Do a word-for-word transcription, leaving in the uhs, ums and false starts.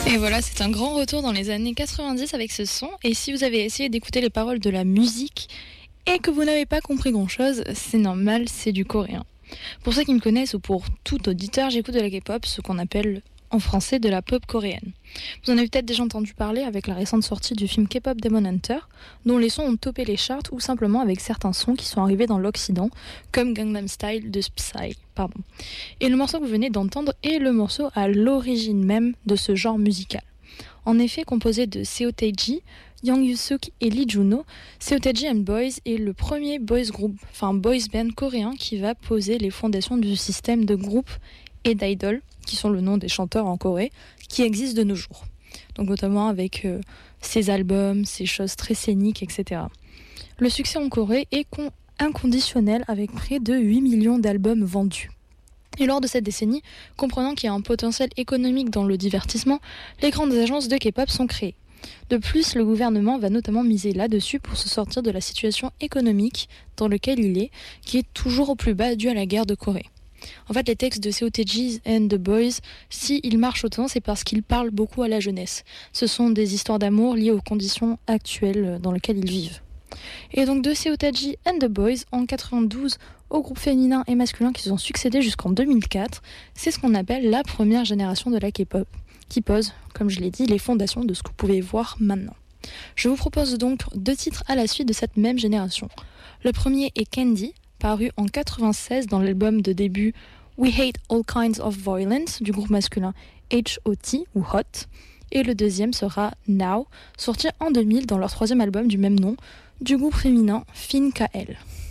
Et voilà, c'est un grand retour dans les années quatre-vingt-dix avec ce son. Et si vous avez essayé d'écouter les paroles de la musique et que vous n'avez pas compris grand-chose, c'est normal, c'est du coréen. Pour ceux qui me connaissent ou pour tout auditeur, j'écoute de la K-pop, ce qu'on appelle en français de la pop coréenne. Vous en avez peut-être déjà entendu parler avec la récente sortie du film K-pop Demon Hunter, dont les sons ont topé les charts ou simplement avec certains sons qui sont arrivés dans l'Occident, comme Gangnam Style de Psy. Pardon. Et le morceau que vous venez d'entendre est le morceau à l'origine même de ce genre musical. En effet, composé de Seo Taiji, Yang Yusuk et Lee Juno, Seo Taiji and Boys est le premier boys group, enfin boys band coréen qui va poser les fondations du système de groupes et d'idoles, qui sont le nom des chanteurs en Corée, qui existent de nos jours. Donc notamment avec euh, ses albums, ses choses très scéniques, et cetera. Le succès en Corée est con- inconditionnel avec près de huit millions d'albums vendus. Et lors de cette décennie, comprenant qu'il y a un potentiel économique dans le divertissement, les grandes agences de K-pop sont créées. De plus, le gouvernement va notamment miser là-dessus pour se sortir de la situation économique dans laquelle il est, qui est toujours au plus bas dû à la guerre de Corée. En fait, les textes de Seo Taiji and the Boys, s'ils marchent autant, c'est parce qu'ils parlent beaucoup à la jeunesse. Ce sont des histoires d'amour liées aux conditions actuelles dans lesquelles ils vivent. Et donc de Seo Taiji and the Boys, en quatre-vingt-douze, au groupe féminin et masculin qui se sont succédés jusqu'en deux mille quatre, c'est ce qu'on appelle la première génération de la K-pop, qui pose, comme je l'ai dit, les fondations de ce que vous pouvez voir maintenant. Je vous propose donc deux titres à la suite de cette même génération. Le premier est Candy, paru en quatre-vingt-seize dans l'album de début We Hate All Kinds of Violence du groupe masculin H O T ou Hot. Et le deuxième sera Now, sorti en deux mille dans leur troisième album du même nom du groupe féminin Fin K L.